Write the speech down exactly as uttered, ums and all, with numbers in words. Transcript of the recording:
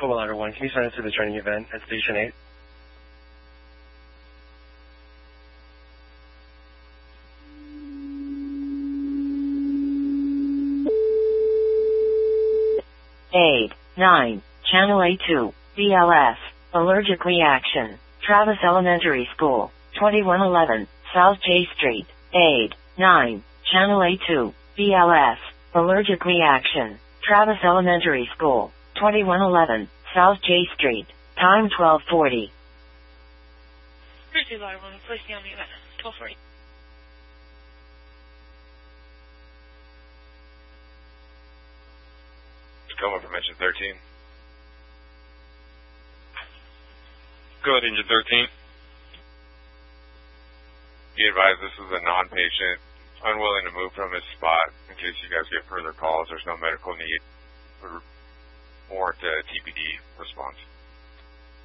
Cobalt Ladder one, can you sign us to the training event at Station eight? eight, nine, Channel A two, B L S, allergic reaction, Travis Elementary School, twenty-one eleven, South J Street, eight, nine, Channel A two, B L S, allergic reaction, Travis Elementary School, twenty-one eleven, South J Street, time twelve forty. Thursday, Ladder one, please stay on the event, twelve forty. Tacoma for mention thirteen. Go ahead, engine thirteen. Be advised this is a non-patient, unwilling to move from his spot. In case you guys get further calls, there's no medical need for warrant a T P D response.